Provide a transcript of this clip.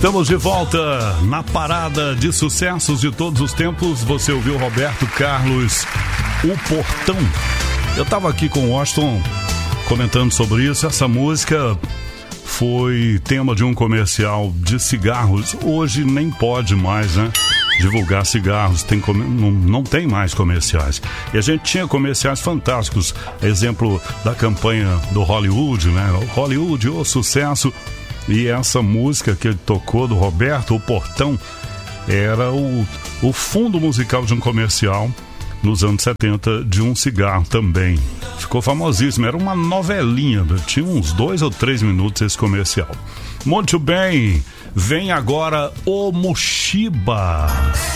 Estamos de volta na parada de sucessos de todos os tempos. Você ouviu Roberto Carlos, O Portão. Eu estava aqui com o Washington comentando sobre isso. Essa música foi tema de um comercial de cigarros. Hoje nem pode mais, né? Divulgar cigarros, não tem mais comerciais. E a gente tinha comerciais fantásticos. Exemplo da campanha do Hollywood, né? Hollywood, o sucesso. E essa música que ele tocou do Roberto, O Portão, era o fundo musical de um comercial nos anos 70 de um cigarro também. Ficou famosíssimo, era uma novelinha, tinha uns 2 ou 3 minutos esse comercial. Muito bem, vem agora o Mushiba.